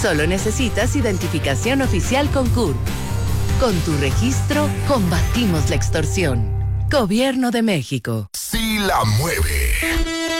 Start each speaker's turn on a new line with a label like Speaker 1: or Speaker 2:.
Speaker 1: Solo necesitas identificación oficial con CURP. Con tu registro, combatimos la extorsión. Gobierno de México.
Speaker 2: Sí la mueve.